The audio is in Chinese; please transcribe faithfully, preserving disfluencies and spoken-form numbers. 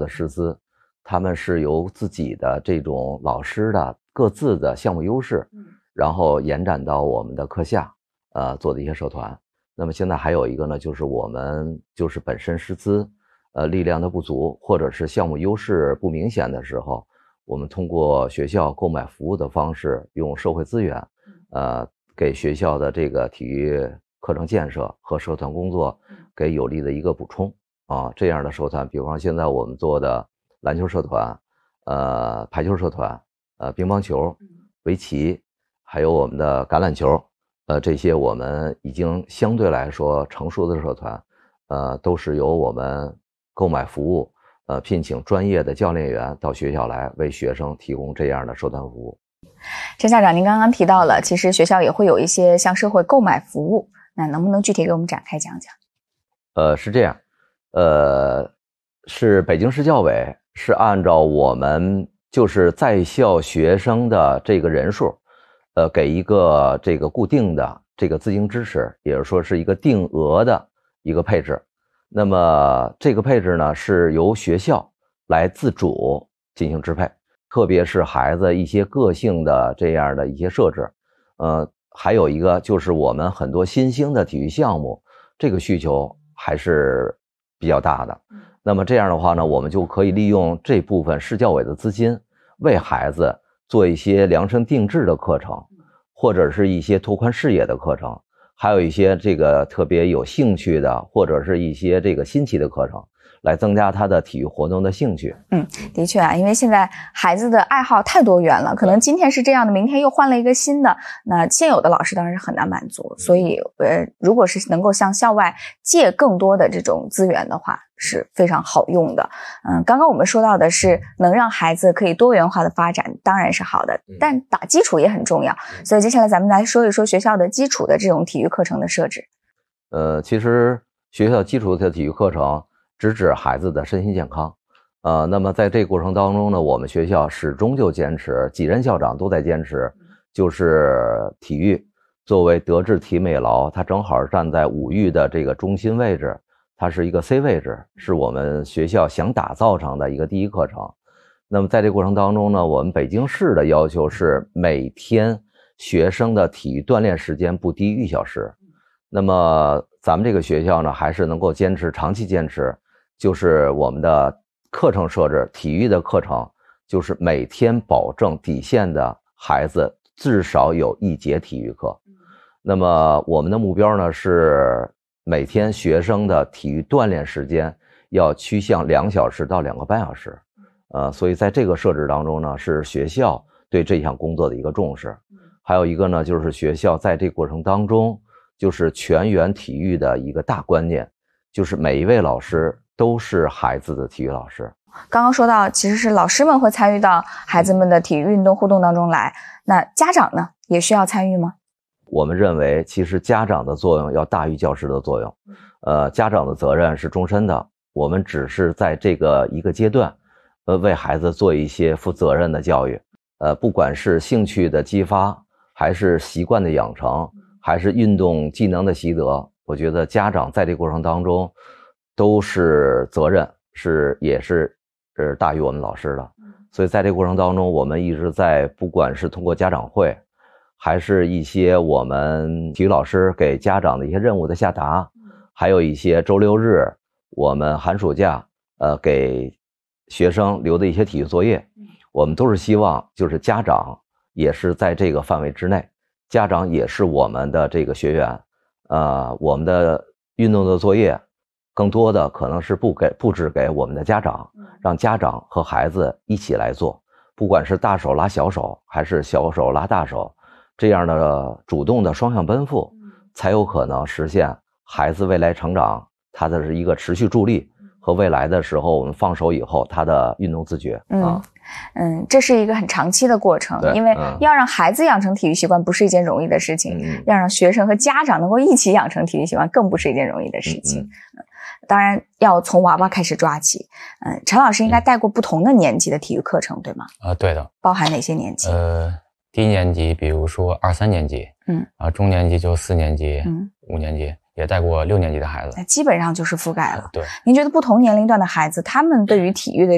的师资，他们是由自己的这种老师的各自的项目优势，然后延展到我们的课下，呃，做的一些社团。那么现在还有一个呢，就是我们就是本身师资，呃，力量的不足，或者是项目优势不明显的时候，我们通过学校购买服务的方式，用社会资源，呃，给学校的这个体育课程建设和社团工作给有力的一个补充啊。这样的社团，比方说现在我们做的篮球社团，呃，排球社团，呃，乒乓球、围棋，还有我们的橄榄球。呃，这些我们已经相对来说成熟的社团，呃，都是由我们购买服务，呃，聘请专业的教练员到学校来为学生提供这样的社团服务。 陈校长，您刚刚提到了，其实学校也会有一些向社会购买服务，那能不能具体给我们展开讲讲？ 呃，是这样，呃，是北京市教委是按照我们就是在校学生的这个人数。呃，给一个这个固定的这个资金支持，也就是说是一个定额的一个配置。那么这个配置呢，是由学校来自主进行支配，特别是孩子一些个性的这样的一些设置。呃，还有一个就是我们很多新兴的体育项目，这个需求还是比较大的。那么这样的话呢，我们就可以利用这部分市教委的资金，为孩子做一些量身定制的课程，或者是一些拓宽视野的课程，还有一些这个特别有兴趣的，或者是一些这个新奇的课程，来增加他的体育活动的兴趣。 嗯，的确啊，因为现在孩子的爱好太多元了，可能今天是这样的，明天又换了一个新的，那现有的老师当然是很难满足，所以呃，如果是能够向校外借更多的这种资源的话，是非常好用的。嗯，刚刚我们说到的是能让孩子可以多元化的发展，当然是好的，但打基础也很重要。所以接下来咱们来说一说学校的基础的这种体育课程的设置。 呃，其实学校基础的体育课程直指孩子的身心健康。呃，那么在这个过程当中呢，我们学校始终就坚持，几任校长都在坚持，就是体育作为德智体美劳，它正好站在五育的这个中心位置。它是一个 C 位置，是我们学校想打造成的一个第一课程。那么在这个过程当中呢，我们北京市的要求是每天学生的体育锻炼时间不低于一小时。那么咱们这个学校呢，还是能够坚持长期坚持，就是我们的课程设置，体育的课程就是每天保证底线的孩子至少有一节体育课。那么我们的目标呢是每天学生的体育锻炼时间要趋向两小时到两个半小时，呃，所以在这个设置当中呢，是学校对这项工作的一个重视。还有一个呢，就是学校在这个过程当中，就是全员体育的一个大观念，就是每一位老师都是孩子的体育老师。 刚刚说到，其实是老师们会参与到孩子们的体育运动互动当中来，那家长呢，也需要参与吗？ 我们认为其实家长的作用要大于教师的作用，呃，家长的责任是终身的，我们只是在这个一个阶段，呃，为孩子做一些负责任的教育，呃，不管是兴趣的激发，还是习惯的养成，还是运动技能的习得，我觉得家长在这个过程当中都是责任，是也是是大于我们老师的，所以在这个过程当中，我们一直在不管是通过家长会，还是一些我们体育老师给家长的一些任务的下达，还有一些周六日我们寒暑假呃给学生留的一些体育作业，我们都是希望就是家长也是在这个范围之内，家长也是我们的这个学员，呃我们的运动的作业更多的可能是布给布置给我们的家长，让家长和孩子一起来做，不管是大手拉小手还是小手拉大手，这样的主动的双向奔赴，才有可能实现孩子未来成长他的是一个持续助力，和未来的时候我们放手以后他的运动自觉。 嗯啊， 嗯，这是一个很长期的过程，因为要让孩子养成体育习惯不是一件容易的事情，嗯、要让学生和家长能够一起养成体育习惯更不是一件容易的事情。嗯嗯、当然要从娃娃开始抓起。嗯，陈老师应该带过不同的年级的体育课程，对吗？ 啊、呃，对的。 包含哪些年级？ 呃。低年级，比如说二三年级，嗯，啊，中年级就四年级，嗯，五年级也带过六年级的孩子， 基本上就是覆盖了。 对， 您觉得不同年龄段的孩子，他们对于体育的